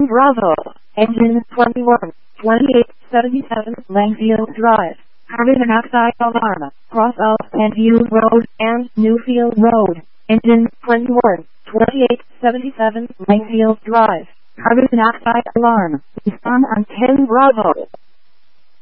10 Bravo, engine 21, 2877 Langfield Drive, carbon monoxide alarm, cross of Penview Road and Newfield Road, engine 21, 2877 Langfield Drive, carbon monoxide alarm, respond on 10 Bravo.